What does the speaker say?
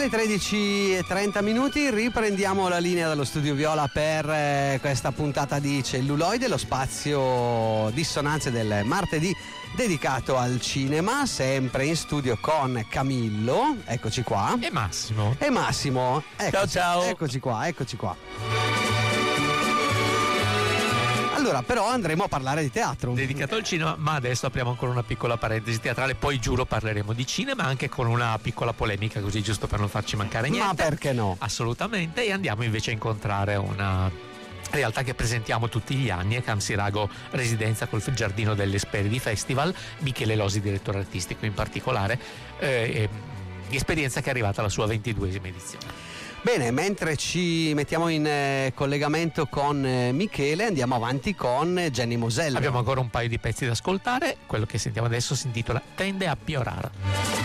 alle 13:30 riprendiamo la linea dallo studio Viola per questa puntata di Celluloide, lo spazio dissonanze del martedì dedicato al cinema, sempre in studio con Camillo, eccoci qua, e Massimo. Ciao. Eccoci qua. Allora, però andremo a parlare di teatro. Dedicato al cinema, ma adesso apriamo ancora una piccola parentesi teatrale, poi giuro parleremo di cinema anche con una piccola polemica, così giusto per non farci mancare niente. Ma perché no? Assolutamente, e andiamo invece a incontrare una realtà che presentiamo tutti gli anni, è Camsirago Residenza col Giardino delle Esperidi Festival, Michele Losi, direttore artistico in particolare, esperienza che è arrivata alla sua 22esima edizione. Bene, mentre ci mettiamo in collegamento con Michele, andiamo avanti con Jenny Mosello. Abbiamo ancora un paio di pezzi da ascoltare, quello che sentiamo adesso si intitola Tende a Piorare.